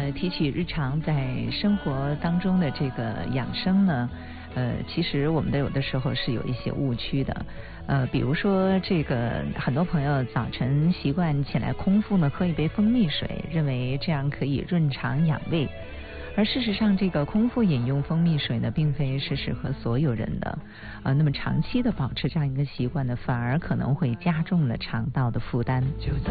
提起日常在生活当中的这个养生呢，其实我们有的时候是有一些误区的。比如说这个很多朋友早晨习惯起来空腹呢喝一杯蜂蜜水，认为这样可以润肠养胃。而事实上，这个空腹饮用蜂蜜水呢，并非是适合所有人的。那么长期的保持这样一个习惯呢，反而可能会加重了肠道的负担。